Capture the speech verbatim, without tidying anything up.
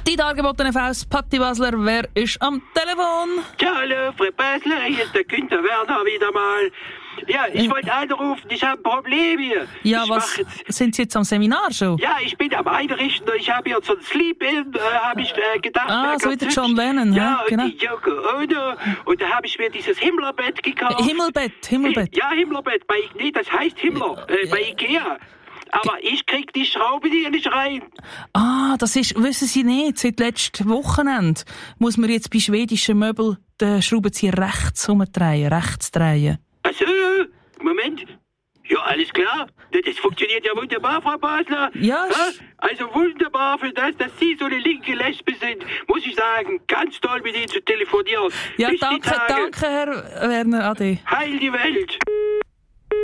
Die dargebotene Faust, Patti Basler, wer ist am Telefon? Ja, hallo, Frau Basler, hier ist der Günther Werner wieder mal. Ja, ich wollte anrufen, ich habe ein Problem hier. Ja, ich was, jetzt, sind Sie jetzt am Seminar schon? Ja, ich bin am Einrichten und ich habe hier so ein Sleep-In, äh, habe ich äh, gedacht. Ah, so wie der John Lennon, ja, ja, genau. und die Yoko Ono. Und da habe ich mir dieses Himmlerbett gekauft. Himmelbett, Himmelbett. Ja, Himmlerbett, bei, nee, das heißt Himmler, äh, bei Ikea. Aber ich krieg die Schraube hier nicht rein. Ah, das ist, wissen Sie nicht, seit letztem Wochenende muss man jetzt bei schwedischen Möbeln den Schraubenzieher rechts umdrehen, rechts drehen. Also, Moment. Ja, alles klar. Das funktioniert ja wunderbar, Frau Basler. Ja. Also wunderbar für das, dass Sie so eine linke Lesbe sind. Muss ich sagen, ganz toll mit Ihnen zu telefonieren. Ja, Bis die danke, Tage. danke, Herr Werner, ade. Heil die Welt.